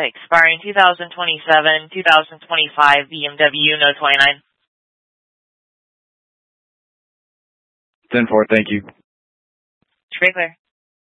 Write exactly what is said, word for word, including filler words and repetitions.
expiring two thousand twenty-seven, two thousand twenty-five B M W No twenty-nine. ten four, thank you. Straight clear.